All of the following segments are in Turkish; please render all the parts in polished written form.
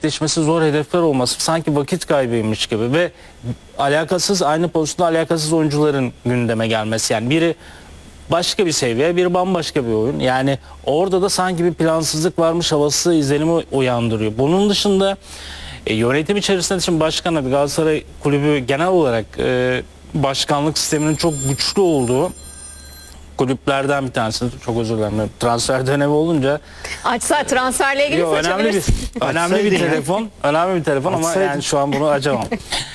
gerçekleşmesi zor hedefler olması sanki vakit kaybıymış gibi ve alakasız, aynı pozisyonda alakasız oyuncuların gündeme gelmesi. Yani biri başka bir seviye, biri bambaşka bir oyun. Yani orada da sanki bir plansızlık varmış havası izlenimi uyandırıyor. Bunun dışında yönetim içerisinde şimdi başkan, Galatasaray Kulübü genel olarak başkanlık sisteminin çok güçlü olduğu kulüplerden bir tanesi. Çok özür dilerim. Transfer dönemi olunca Açsa transferle ilgili önemli bir telefon. Önemli bir telefon ama yani şu an bunu açamam.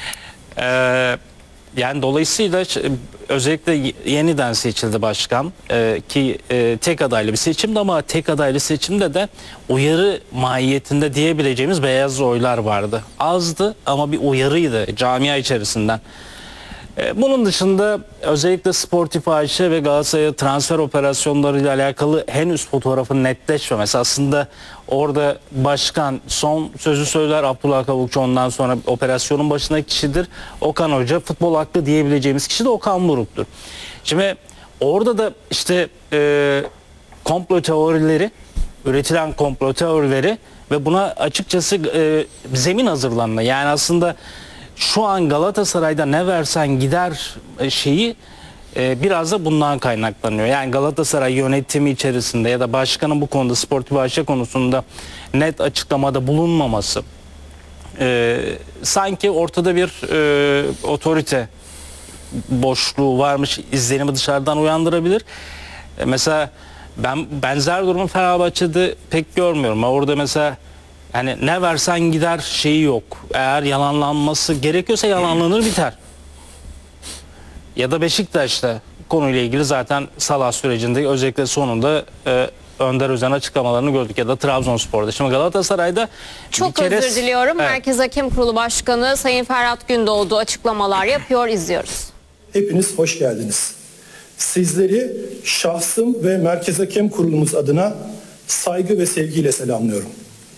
Yani dolayısıyla özellikle yeniden seçildi başkan ki tek adaylı bir seçimdi ama tek adaylı seçimde de uyarı mahiyetinde diyebileceğimiz beyaz oylar vardı. Azdı ama bir uyarıydı camia içerisinden. Bunun dışında özellikle Sportif AŞ ve Galatasaray transfer operasyonlarıyla alakalı henüz fotoğrafın netleşmemesi. Aslında orada başkan son sözü söyler, Abdullah Kavukçu ondan sonra operasyonun başındaki kişidir. Okan Hoca, futbol aklı diyebileceğimiz kişi de Okan Buruk'tur. Şimdi orada da işte komplo teorileri, üretilen komplo teorileri ve buna açıkçası zemin hazırlanma. Yani aslında şu an Galatasaray'da ne versen gider şeyi biraz da bundan kaynaklanıyor. Yani Galatasaray yönetimi içerisinde ya da başkanın bu konuda Sportif AŞ konusunda net açıklamada bulunmaması sanki ortada bir otorite boşluğu varmış izlenimi dışarıdan uyandırabilir. Mesela ben benzer durumu Fenerbahçe'de pek görmüyorum. Orada mesela yani ne versen gider şeyi yok. Eğer yalanlanması gerekiyorsa yalanlanır biter. Ya da Beşiktaş'ta konuyla ilgili zaten Salah sürecinde özellikle sonunda Önder Özen açıklamalarını gördük ya da Trabzonspor'da. Şimdi Galatasaray'da çok özür diliyorum. Evet. Merkez Hakem Kurulu Başkanı Sayın Ferhat Gündoğdu açıklamalar yapıyor, izliyoruz. Hepiniz hoş geldiniz. Sizleri şahsım ve Merkez Hakem Kurulumuz adına saygı ve sevgiyle selamlıyorum.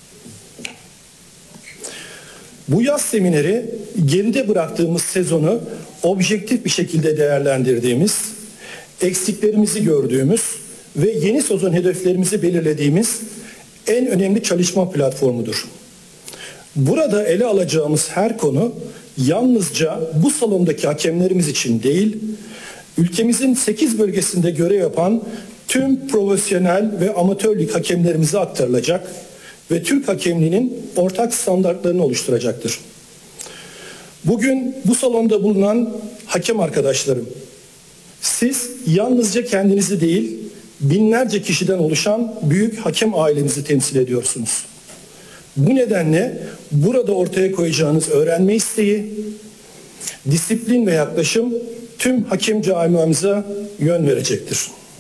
Bu yaz semineri geride bıraktığımız sezonu objektif bir şekilde değerlendirdiğimiz, eksiklerimizi gördüğümüz ve yeni sezon hedeflerimizi belirlediğimiz en önemli çalışma platformudur. Burada ele alacağımız her konu yalnızca bu salondaki hakemlerimiz için değil, ülkemizin 8 bölgesinde görev yapan tüm profesyonel ve amatör lig hakemlerimize aktarılacak ve Türk hakemliğinin ortak standartlarını oluşturacaktır. Bugün bu salonda bulunan hakem arkadaşlarım, siz yalnızca kendinizi değil, binlerce kişiden oluşan büyük hakem ailenizi temsil ediyorsunuz. Bu nedenle burada ortaya koyacağınız öğrenme isteği, disiplin ve yaklaşım tüm hakem camiamıza yön verecektir.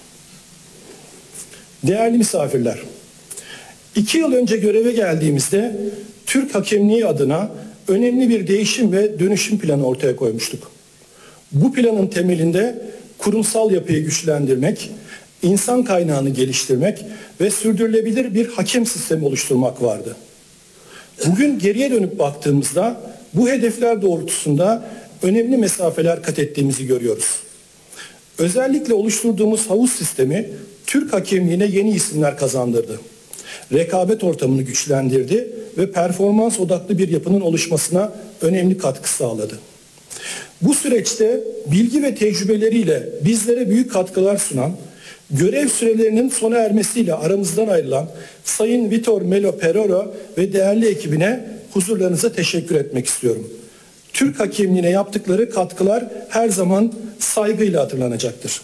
Değerli misafirler, 2 yıl önce göreve geldiğimizde Türk hakemliği adına önemli bir değişim ve dönüşüm planı ortaya koymuştuk. Bu planın temelinde kurumsal yapıyı güçlendirmek, insan kaynağını geliştirmek ve sürdürülebilir bir hakem sistemi oluşturmak vardı. Bugün geriye dönüp baktığımızda bu hedefler doğrultusunda önemli mesafeler kat ettiğimizi görüyoruz. Özellikle oluşturduğumuz havuz sistemi Türk hakemliğine yeni isimler kazandırdı. Rekabet ortamını güçlendirdi ve performans odaklı bir yapının oluşmasına önemli katkı sağladı. Bu süreçte bilgi ve tecrübeleriyle bizlere büyük katkılar sunan, görev sürelerinin sona ermesiyle aramızdan ayrılan Sayın Vitor Melo Peroro ve değerli ekibine huzurlarınıza teşekkür etmek istiyorum. Türk hakemliğine yaptıkları katkılar her zaman saygıyla hatırlanacaktır.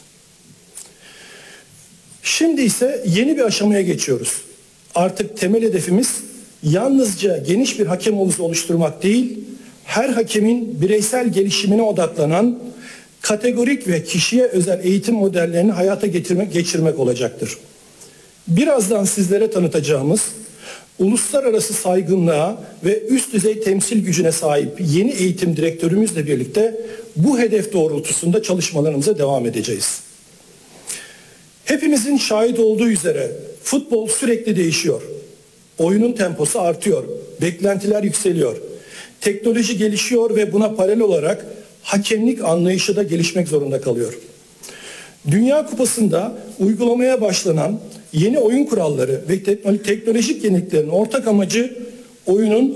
Şimdi ise yeni bir aşamaya geçiyoruz. Artık temel hedefimiz yalnızca geniş bir hakem havuzu oluşturmak değil, her hakemin bireysel gelişimine odaklanan kategorik ve kişiye özel eğitim modellerini hayata geçirmek olacaktır. Birazdan sizlere tanıtacağımız uluslararası saygınlığa ve üst düzey temsil gücüne sahip yeni eğitim direktörümüzle birlikte bu hedef doğrultusunda çalışmalarımıza devam edeceğiz. Hepimizin şahit olduğu üzere futbol sürekli değişiyor. Oyunun temposu artıyor, beklentiler yükseliyor. Teknoloji gelişiyor ve buna paralel olarak hakemlik anlayışı da gelişmek zorunda kalıyor. Dünya Kupası'nda uygulamaya başlanan yeni oyun kuralları ve teknolojik yeniliklerin ortak amacı oyunun